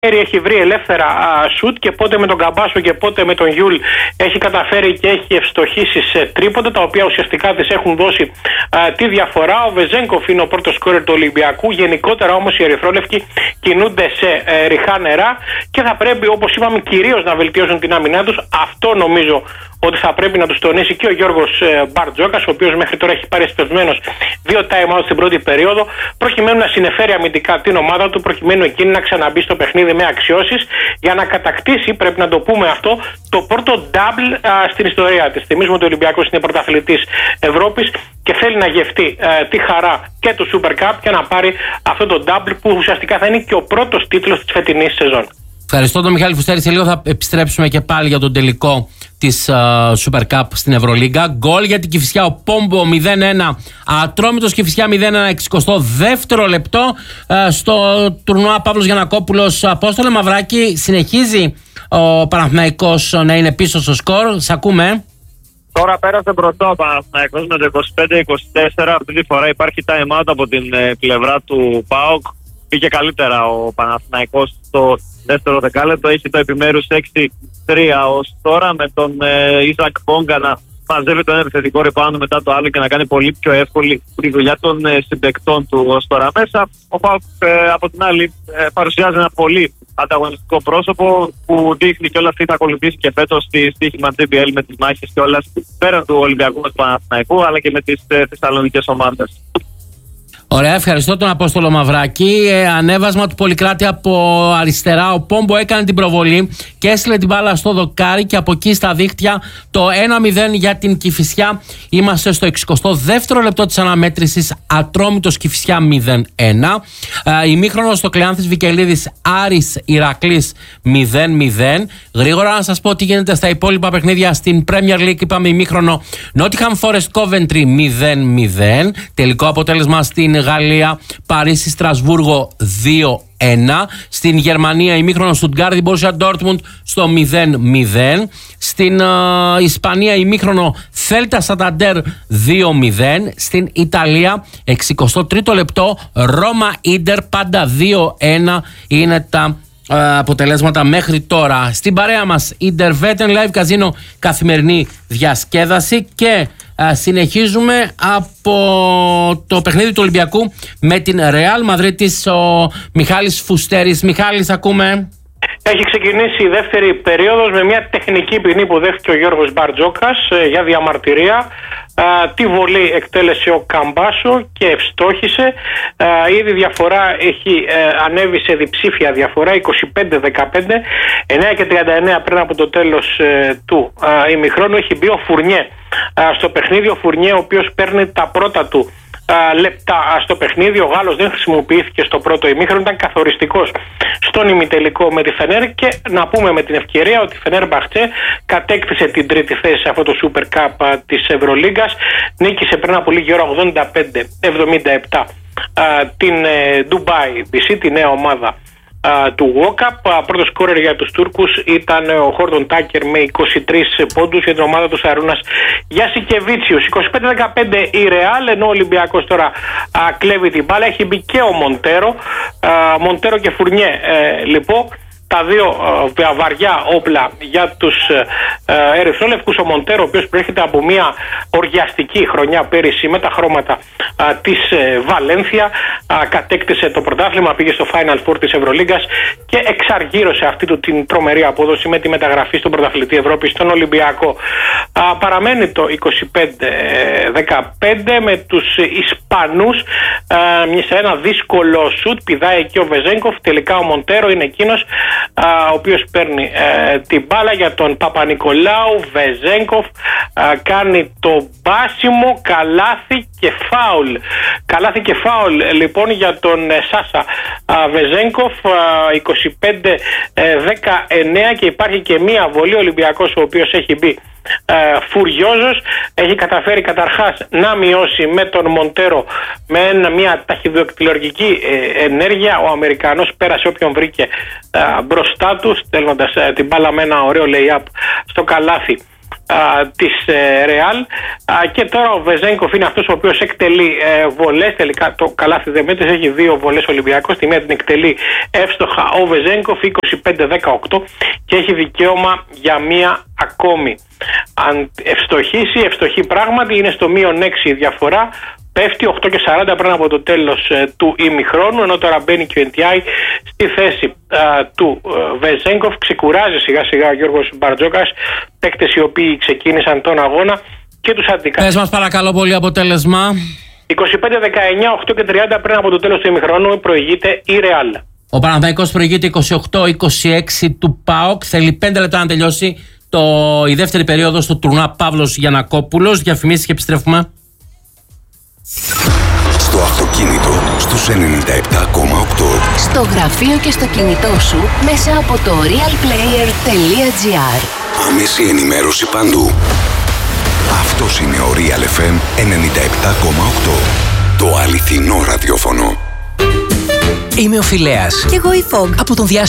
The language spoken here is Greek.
έχει βρει ελεύθερα σουτ και πότε με τον Καμπάσο και πότε με τον Γιούλ έχει καταφέρει και έχει ευστοχήσει σε τρίποντα, τα οποία ουσιαστικά της έχουν δώσει τη διαφορά. Ο Βεζένκοφ είναι ο πρώτος σκόρερ του Ολυμπιακού. Γενικότερα όμως οι ερυθρόλευκοι κινούνται σε ρηχά νερά και θα πρέπει, όπως είπαμε, κυρίως να βελτιώσουν την άμυνά τους. Αυτό νομίζω ότι θα πρέπει να τους τονίσει και ο Γιώργος Μπαρτζόκας, ο οποίος μέχρι τώρα έχει πάρει εσπευσμένος 2 time-out στην πρώτη περίοδο, προκειμένου να συνεφέρει αμυντικά την ομάδα του, προκειμένου εκείνη να ξαναμπεί στο παιχνίδι με αξιώσεις για να κατακτήσει, πρέπει να το πούμε αυτό, το πρώτο double στην ιστορία της. Θυμίζουμε ότι ο Ολυμπιακός είναι πρωταθλητής Ευρώπης και θέλει να γευτεί τη χαρά και του Super Cup και να πάρει αυτό το double που ουσιαστικά θα είναι και ο πρώτος τίτλος της φετινής σεζόν. Ευχαριστώ τον Μιχάλη Φουστέρη. Σε λίγο θα επιστρέψουμε και πάλι για τον τελικό της Super Cup στην Ευρωλίγκα. Γκολ για την Κηφισιά, ο Πόμπο 0-1. Ατρόμητος Κηφισιά 0-1, 62ο λεπτό. Στο τουρνουά Παύλος Γιαννακόπουλος. Απόστολε Μαυράκη, συνεχίζει ο Παναθηναϊκός να είναι πίσω στο σκορ. Σ' ακούμε. Τώρα πέρασε μπροστά ο Παναθηναϊκός με το 25-24. Αυτή τη φορά υπάρχει time out από την πλευρά του ΠΑΟΚ. Πήγε καλύτερα ο Παναθηναϊκός στο δεύτερο δεκάλεπτο. Έχει το επιμέρους 6-3 ως τώρα, με τον Ισακ Μπόγκα να μαζεύει τον επιθετικό rebound μετά το άλλο και να κάνει πολύ πιο εύκολη τη δουλειά των συμπαικτών του ως τώρα μέσα. Ο ΠΑΟΚ από την άλλη παρουσιάζει ένα πολύ ανταγωνιστικό πρόσωπο που δείχνει κιόλας τι θα ακολουθήσει και φέτος στη στοίχημα JBL με τις μάχες κιόλας πέραν του Ολυμπιακού του Παναθηναϊκού αλλά και με τις θεσσαλονικές ομάδες. Ωραία, ευχαριστώ τον Απόστολο Μαυράκη. Ανέβασμα του Πολυκράτη από αριστερά. Ο Πόμπο έκανε την προβολή και έστειλε την μπάλα στο δοκάρι και από εκεί στα δίχτυα το 1-0 για την Κηφισιά. Είμαστε στο 62ο λεπτό της αναμέτρησης. Ατρόμητος Κηφισιά 0-1. Ημίχρονο στο Κλεάνθης Βικελίδης, Άρης Ηρακλής 0-0. Γρήγορα να σας πω τι γίνεται στα υπόλοιπα παιχνίδια στην Premier League. Είπαμε ημίχρονο Nottingham Forest Coventry 0-0. Τελικό αποτέλεσμα στην Γαλλία, Παρίσι Στρασβούργο 2-1. Στην Γερμανία ημίχρονο Στουτγκάρδη Μπόρουσια Ντόρτμουντ στο 0-0. Στην Ισπανία ημίχρονο Θέλτα Σανταντέρ 2-0. Στην Ιταλία 63ο λεπτό Ρώμα Ίντερ, πάντα 2-1 είναι τα αποτελέσματα μέχρι τώρα. Στην παρέα μας Intervetten Live Casino, καθημερινή διασκέδαση, και συνεχίζουμε από το παιχνίδι του Ολυμπιακού με την Ρεάλ Μαδρίτης. Ο Μιχάλης Φουστέρης. Μιχάλης, ακούμε. Έχει ξεκινήσει η δεύτερη περίοδος με μια τεχνική ποινή που δέχτηκε ο Γιώργος Μπαρτζόκας για διαμαρτυρία. Τη βολή εκτέλεσε ο Καμπάσο και ευστόχησε. Ήδη διαφορά έχει ανέβει σε διψήφια διαφορά, 25-15, 9-39 πριν από το τέλος του ημιχρόνου. Έχει μπει ο Φουρνιέ στο παιχνίδι, ο Φουρνιέ ο οποίος παίρνει τα πρώτα του λεπτά στο παιχνίδι. Ο Γάλλος δεν χρησιμοποιήθηκε στο πρώτο ημίχρονο, ήταν καθοριστικός στον ημιτελικό με τη Φενέρ, και να πούμε με την ευκαιρία ότι η Φενέρ Μπαχτσέ κατέκτησε την τρίτη θέση σε αυτό το Super Cup της Ευρωλίγκας. Νίκησε πριν από λίγη ώρα 85-77 την Dubai BC, τη νέα ομάδα του WOCAP. Πρώτος σκόρερ για τους Τούρκους ήταν ο Χόρντον Τάκερ με 23 πόντους για την ομάδα του Σαρούνας Γιασικεβίτσιους. 25-15 η Ρεάλ, ενώ ο Ολυμπιακός τώρα κλέβει την μπάλα. Έχει μπει και ο Μοντέρο και Φουρνιέ λοιπόν, τα δύο βαριά όπλα για τους ερυθρόλευκους. Ο Μοντέρο, ο οποίος προέρχεται από μια οργιαστική χρονιά πέρυσι με τα χρώματα της Βαλένθια, κατέκτησε το πρωτάθλημα, πήγε στο Final Four της Ευρωλίγκας και εξαργύρωσε αυτή του την τρομερή απόδοση με τη μεταγραφή στον πρωταθλητή Ευρώπης, στον Ολυμπιακό. Παραμένει το 25-15 με τους Ισπανούς σε ένα δύσκολο σουτ. Πηδάει και ο Βεζένκοφ. Τελικά ο Μοντέρο είναι εκείνος ο οποίος παίρνει την μπάλα για τον Παπα-Νικολάου. Βεζένκοφ κάνει το μπάσιμο, καλάθι και φάουλ. Καλάθι και φάουλ λοιπόν για τον Σάσα Βεζένκοφ. 25-19, και υπάρχει και μία βολή. Ο Ολυμπιακός, ο οποίος έχει μπει φουριόζος, έχει καταφέρει καταρχάς να μειώσει με τον Μοντέρο με μια ταχυδοεκτηλουργική ενέργεια. Ο Αμερικανός πέρασε όποιον βρήκε μπροστά του, στέλνοντας την μπάλα με ένα ωραίο lay-up στο καλάθι της Real. Και τώρα ο Βεζένκοφ είναι αυτός ο οποίος εκτελεί βολές. Τελικά το καλάθι δεν μέτρησε, έχει 2 βολές Ολυμπιακός. Τη μία την εκτελεί εύστοχα ο Βεζένκοφ, 25-18, και έχει δικαίωμα για μία ακόμη. Αν ευστοχή πράγματι, είναι στο -6 η διαφορά. Πέφτει 8:40 πριν από το τέλος του ημιχρόνου, ενώ τώρα μπαίνει και ο Εντιάι στη θέση του Βεζένκοφ. Ξεκουράζει σιγά σιγά ο Γιώργος Μπαρτζόκας, παίκτες οι οποίοι ξεκίνησαν τον αγώνα και τους αντικαθιστούν. Πες μας παρακαλώ πολύ αποτέλεσμα. 25-19, 8:30 πριν από το τέλος του ημιχρόνου προηγείται η Ρεάλ. Ο Παναθηναϊκός προηγείται 28-26 του ΠΑΟΚ. Θέλει 5 λεπτά να τελειώσει η δεύτερη περίοδος του τουρνουά. Παύλος Γιαννακόπουλος. Διαφημίσεις και επιστρέφουμε. Στο αυτοκίνητο στους 97,8. Στο γραφείο και στο κινητό σου μέσα από το realplayer.gr. Άμεση ενημέρωση παντού. Αυτός είναι ο Real FM 97,8. Το αληθινό ραδιόφωνο. Είμαι ο Φιλέας. Κι εγώ η Φογκ. Από τον διάσημο